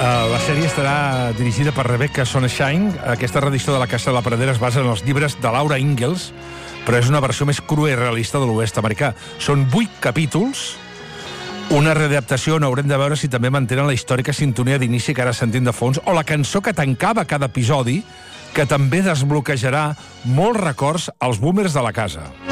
La sèrie estarà dirigida per Rebecca Sonnenschein. Aquesta reedició de La Casa de la Pradera es basa en els llibres de Laura Ingalls, però és una versió més crua i realista de l'oest americà. Són 8 capítols, una readaptació on haurem de veure si també mantenen la històrica sintonia d'inici que ara sentim de fons, o la cançó que tancava cada episodi, que també desbloquejarà molts records als boomers de la casa.